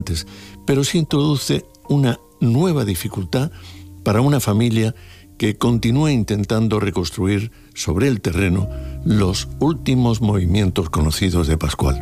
pero se introduce una nueva dificultad para una familia que continúa intentando reconstruir sobre el terreno los últimos movimientos conocidos de Pascual.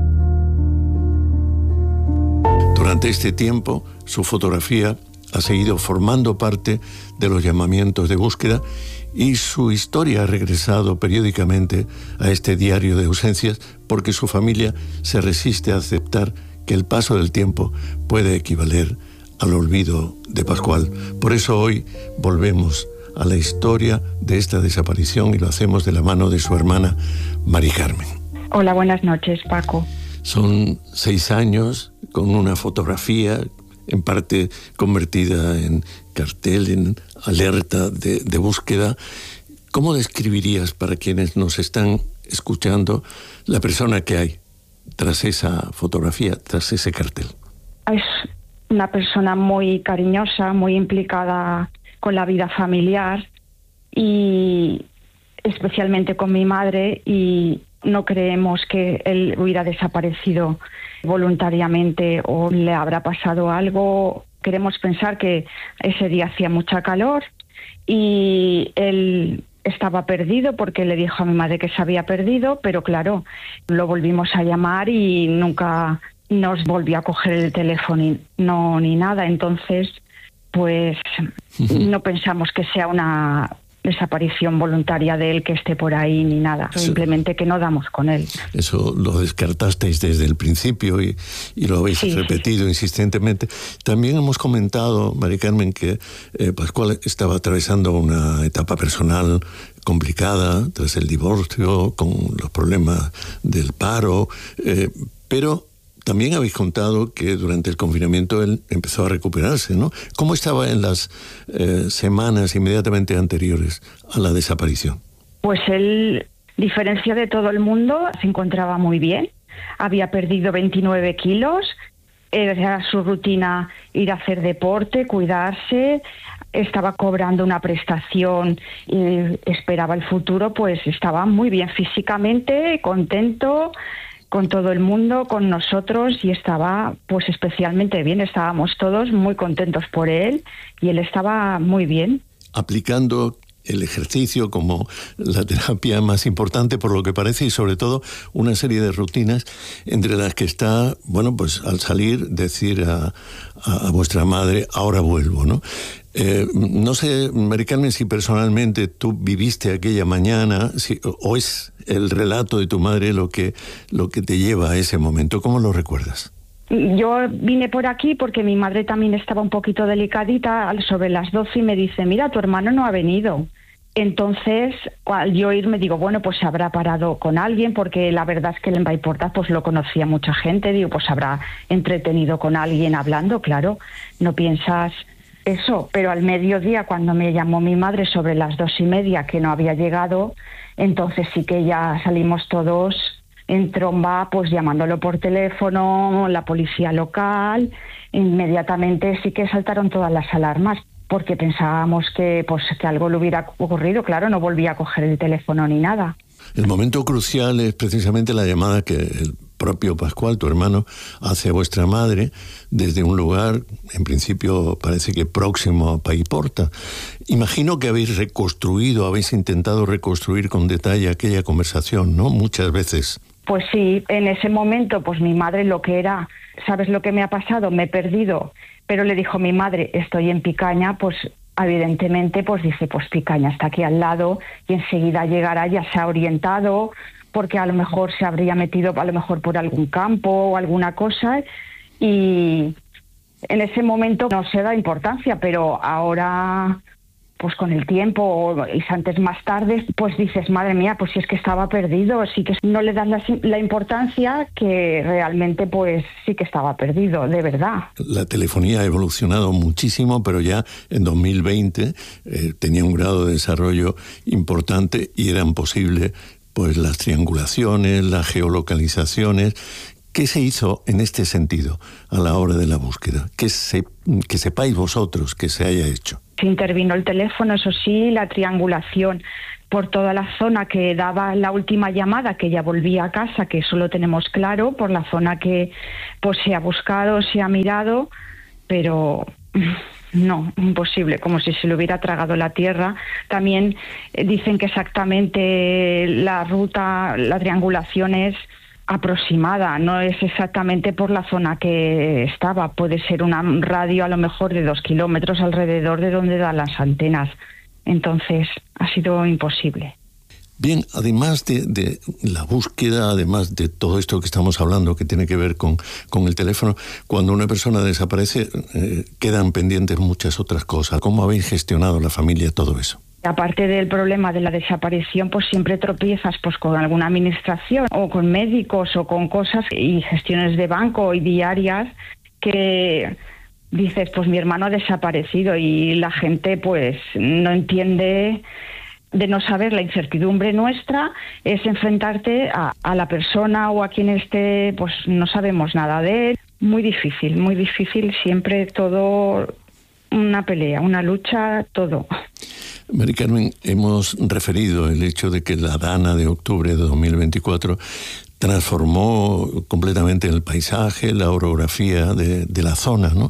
Durante este tiempo, su fotografía ha seguido formando parte de los llamamientos de búsqueda y su historia ha regresado periódicamente a este diario de ausencias porque su familia se resiste a aceptar que el paso del tiempo puede equivaler al olvido de Pascual. Por eso hoy volvemos a la historia de esta desaparición y lo hacemos de la mano de su hermana Mari Carmen. Hola, buenas noches, Paco. Son 6 años con una fotografía en parte convertida en cartel, en alerta de búsqueda. ¿Cómo describirías para quienes nos están escuchando la persona que hay tras esa fotografía, tras ese cartel? Es una persona muy cariñosa, muy implicada con la vida familiar y especialmente con mi madre, y no creemos que él hubiera desaparecido voluntariamente o le habrá pasado algo. Queremos pensar que ese día hacía mucha calor y él estaba perdido porque le dijo a mi madre que se había perdido, pero claro, lo volvimos a llamar y nunca nos volvió a coger el teléfono ni nada. Entonces, pues no pensamos que sea una desaparición voluntaria de él, que esté por ahí ni nada, simplemente que no damos con él. Eso lo descartasteis desde el principio y lo habéis repetido insistentemente. También hemos comentado, Mari Carmen, que Pascual estaba atravesando una etapa personal complicada tras el divorcio, con los problemas del paro, pero también habéis contado que durante el confinamiento él empezó a recuperarse, ¿no? ¿Cómo estaba en las semanas inmediatamente anteriores a la desaparición? Pues él, diferencia de todo el mundo, se encontraba muy bien. Había perdido 29 kilos, era su rutina ir a hacer deporte, cuidarse, estaba cobrando una prestación y esperaba el futuro, pues estaba muy bien físicamente, contento con todo el mundo, con nosotros, y estaba pues especialmente bien. Estábamos todos muy contentos por él y él estaba muy bien. Aplicando el ejercicio como la terapia más importante por lo que parece, y sobre todo una serie de rutinas entre las que está, bueno, pues al salir decir a vuestra madre, ahora vuelvo, ¿no? No sé, Mari Carmen, si personalmente tú viviste aquella mañana, o es el relato de tu madre lo que te lleva a ese momento. ¿Cómo lo recuerdas? Yo vine por aquí porque mi madre también estaba un poquito delicadita sobre las 12 y me dice, mira, tu hermano no ha venido. Entonces, al yo irme, digo, bueno, pues se habrá parado con alguien, porque la verdad es que en Vallporta pues lo conocía mucha gente. Digo, pues habrá entretenido con alguien hablando, claro, no piensas eso. Pero al mediodía, cuando me llamó mi madre sobre las 2:30 que no había llegado, entonces sí que ya salimos todos en tromba, pues llamándolo por teléfono, la policía local. Inmediatamente sí que saltaron todas las alarmas, porque pensábamos que algo le hubiera ocurrido. Claro, no volvía a coger el teléfono ni nada. El momento crucial es precisamente la llamada que el propio Pascual, tu hermano, hace a vuestra madre desde un lugar, en principio parece que próximo a Paiporta. Imagino que habéis intentado reconstruir con detalle aquella conversación, ¿no? Muchas veces. Pues sí, en ese momento, pues mi madre lo que era, ¿sabes lo que me ha pasado? Me he perdido. Pero le dijo mi madre, estoy en Picaña, pues evidentemente, pues dice, pues Picaña está aquí al lado y enseguida llegará, ya se ha orientado, porque a lo mejor se habría metido a lo mejor por algún campo o alguna cosa, y en ese momento no se da importancia, pero ahora, pues con el tiempo o instantes más tarde, pues dices, madre mía, pues si es que estaba perdido, sí que no le das la importancia que realmente pues sí que estaba perdido, de verdad. La telefonía ha evolucionado muchísimo, pero ya en 2020 tenía un grado de desarrollo importante y eran posibles pues las triangulaciones, las geolocalizaciones. ¿Qué se hizo en este sentido a la hora de la búsqueda? Que sepáis vosotros que se haya hecho. Se intervino el teléfono, eso sí, la triangulación por toda la zona que daba la última llamada, que ya volvía a casa, que eso lo tenemos claro, por la zona que pues se ha buscado, se ha mirado, pero no, imposible, como si se le hubiera tragado la tierra. También dicen que exactamente la ruta, la triangulación es aproximada, no es exactamente por la zona que estaba, puede ser un radio a lo mejor de 2 kilómetros alrededor de donde dan las antenas. Entonces ha sido imposible. Bien, además de la búsqueda, además de todo esto que estamos hablando, que tiene que ver con el teléfono, cuando una persona desaparece, quedan pendientes muchas otras cosas. ¿Cómo habéis gestionado la familia todo eso? Aparte del problema de la desaparición, pues siempre tropiezas pues con alguna administración o con médicos o con cosas y gestiones de banco y diarias que dices, pues mi hermano ha desaparecido, y la gente pues no entiende. De no saber, la incertidumbre nuestra es enfrentarte a la persona o a quien esté, pues no sabemos nada de él. Muy difícil, siempre todo una pelea, una lucha, todo. Mari Carmen, hemos referido el hecho de que la Dana de octubre de 2024 transformó completamente el paisaje, la orografía de la zona, ¿no?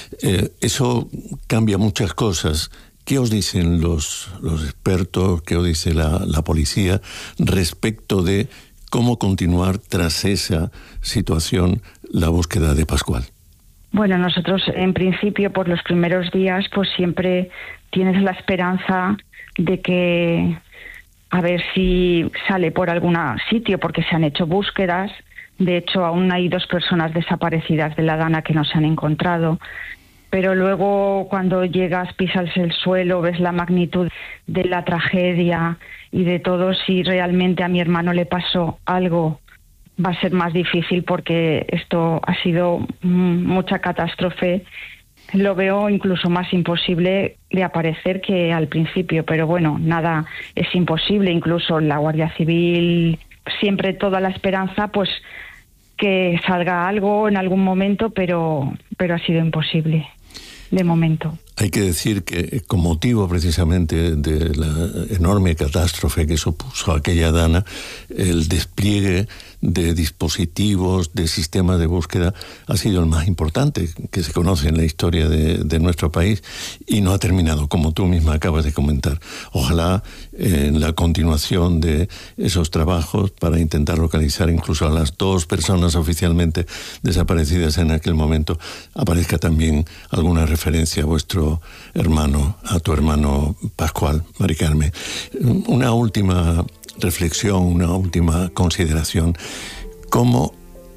Eso cambia muchas cosas. ¿Qué os dicen los expertos, qué os dice la policía respecto de cómo continuar tras esa situación la búsqueda de Pascual? Bueno, nosotros en principio por los primeros días pues siempre tienes la esperanza de que a ver si sale por algún sitio, porque se han hecho búsquedas. De hecho, aún hay 2 personas desaparecidas de la Dana que no se han encontrado. Pero luego cuando llegas, pisas el suelo, ves la magnitud de la tragedia y de todo, si realmente a mi hermano le pasó algo, va a ser más difícil, porque esto ha sido mucha catástrofe. Lo veo incluso más imposible de aparecer que al principio, pero bueno, nada es imposible. Incluso la Guardia Civil, siempre toda la esperanza, pues que salga algo en algún momento, pero ha sido imposible de momento. Hay que decir que con motivo precisamente de la enorme catástrofe que supuso aquella Dana, el despliegue de dispositivos, de sistemas de búsqueda, ha sido el más importante que se conoce en la historia de nuestro país, y no ha terminado, como tú misma acabas de comentar. Ojalá en la continuación de esos trabajos para intentar localizar incluso a las 2 personas oficialmente desaparecidas en aquel momento, aparezca también alguna referencia a vuestro hermano, a tu hermano Pascual. Mari Carmen, una última reflexión, una última consideración. ¿Cómo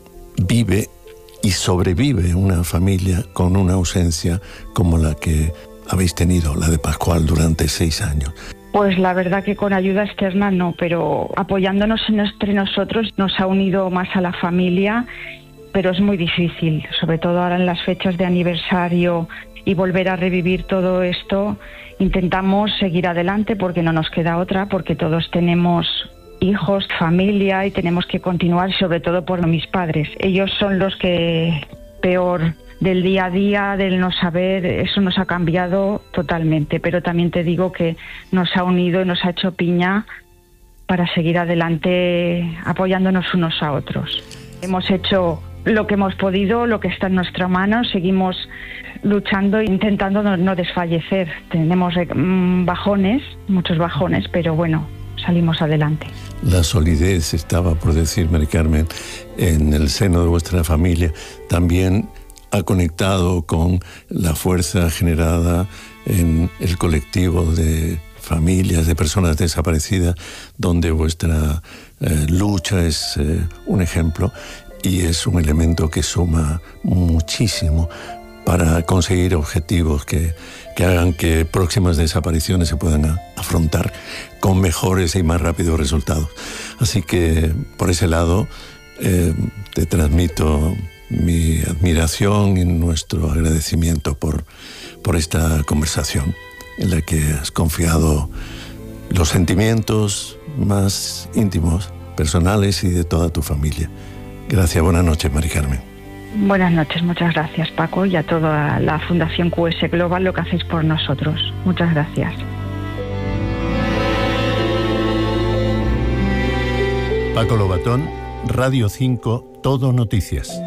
vive y sobrevive una familia con una ausencia como la que habéis tenido, la de Pascual, durante 6 años? Pues la verdad que con ayuda externa no, pero apoyándonos entre nosotros nos ha unido más a la familia, pero es muy difícil, sobre todo ahora en las fechas de aniversario y volver a revivir todo esto. Intentamos seguir adelante porque no nos queda otra, porque todos tenemos hijos, familia, y tenemos que continuar, sobre todo por mis padres. Ellos son los que peor del día a día, del no saber, eso nos ha cambiado totalmente, pero también te digo que nos ha unido y nos ha hecho piña para seguir adelante apoyándonos unos a otros. Hemos hecho lo que hemos podido, lo que está en nuestra mano, seguimos luchando e intentando no desfallecer. Tenemos bajones, muchos bajones, pero bueno, salimos adelante. La solidez estaba por decir, Mari Carmen, en el seno de vuestra familia. También ha conectado con la fuerza generada en el colectivo de familias, de personas desaparecidas, donde vuestra lucha es un ejemplo y es un elemento que suma muchísimo para conseguir objetivos que hagan que próximas desapariciones se puedan afrontar con mejores y más rápidos resultados. Así que por ese lado te transmito mi admiración y nuestro agradecimiento por esta conversación en la que has confiado los sentimientos más íntimos, personales y de toda tu familia. Gracias, buenas noches, Mari Carmen. Buenas noches, muchas gracias, Paco, y a toda la Fundación QS Global, lo que hacéis por nosotros. Muchas gracias. Paco Lobatón, Radio 5, Todo Noticias.